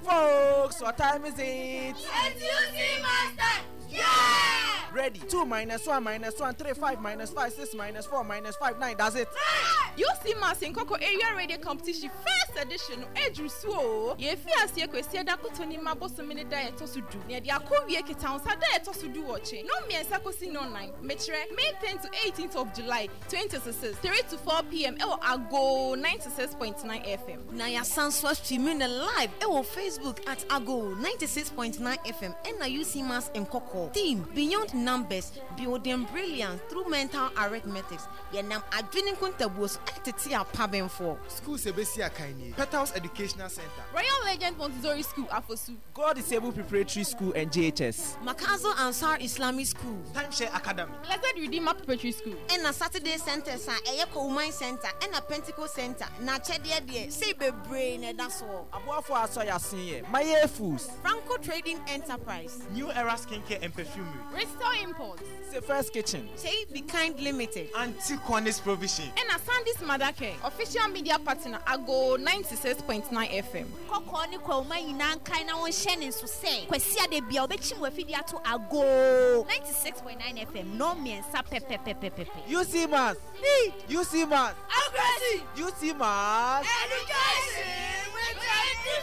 folks, what time is it? It's UC Master! Yeah! Ready? 2 minus 1 minus 1, 3, 5 minus 5, 6 minus 4 minus 5, 9. That's it. UC Master Nkoko Area Radio Competition First Edition. Edru so. Ye fi asie kwesi da kotoni maboso mini da etosudu. Ne dia kowie kitansa da etosudu oche. No miensa kosi no 9. Mechire May 10 to 18th of July 2026, 3 to 4 p.m. Ewo Ago 96.9 FM. Na ya sanso streaming live ewo Facebook at Ago 96.9 FM and na UC Mass Nkoko. Team Beyond Numbers, building brilliance through mental arithmetics. Ye nam adwini kuntabuos atete apaben for. School Sebesi Akaini, Petals Educational Center, Royal Legend Montessori School Afosu, God is Able Preparatory School and JHS. Makazo Ansar Islamic School, Timeshare Academy, Blessed Redeemer Preparatory School, and a Saturday Center sa Eyeko Women Center and a Pentecost Center. Na chedie de say be brain that's all. Abuafo asoya sinye. My fools. Franco Trading Enterprise, New Era Skincare and Perfumery, Restore Imports, Say First Kitchen. Say Be Kind Limited, Antiquanis Provision, and a Sandy's Mother Care. Official media partner Ago 96.9 FM. Koko ni kwa uma ina nkai na won hye so say kwasi ade bia obechi wafidia to Ago 96.9 FM no miensa pepepepepe. UC Mass. UC Mass. Aggressive! UC Mass. Education with a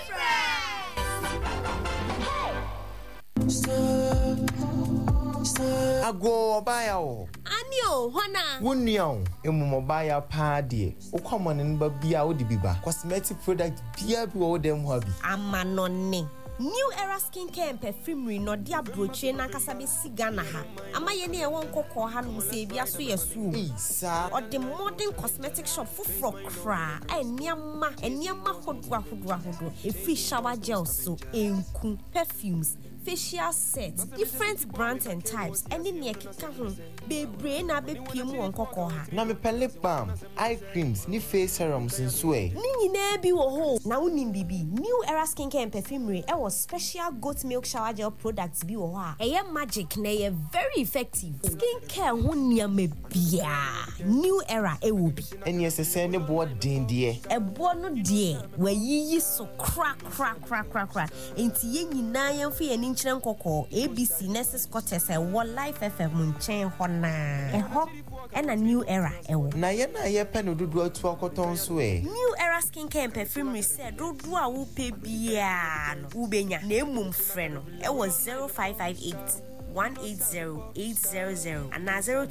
difference! Ago obaya o. Anio hona. Wunnion emu obaya pa de. Okwamon nba bia odi biba. Cosmetic product bia bi wo dem ho bi. Amanone. New Era Skincare and Perfumery no dia broche na kasa be sigana ha. Ama ye ne won kokko ha no se bia so yesu. Isa. Or the modern cosmetic shop fufro kra. Eniama hodwa. A free shower gel so enku perfumes. Facial sets, different brands and types, and in your kika be brain a be piemu on cocoa. Na me lip balm, eye creams, ni face serums in sway. Nini nebi wo ho. Na unim bibi. New Era Skincare and Perfumery. It was special goat milk shower gel products bi wo ha. Eye magic na ye very effective. Skincare ho niam bia. New Era e wo bi. And yes, say ne bo din de. E bo no de. We yiyi so crack. Enti ye nyina ye mfa ye nkyerɛ nkɔkɔ ABC Nurses Quarters ɛwɔ Life FM nkyɛn hɔ na ɛhɔ ɛna New Era ɛwɔ na ye pen odudu atu akoton so New Era Skincare and Perfumery said dodo a wo pe bia no wo benya na emum frɛ no ɛwɔ 0558 180-800 and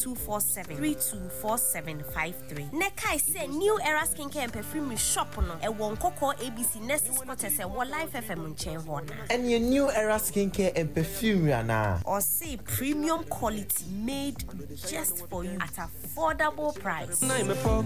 0247-324753. Nekai say New Era Skincare and Perfumery shop no e won koko ABC Nurses Quarters e wo Life FM nchen ho na. And your New Era Skincare and Perfumery na. Or say premium quality made just for you at affordable price.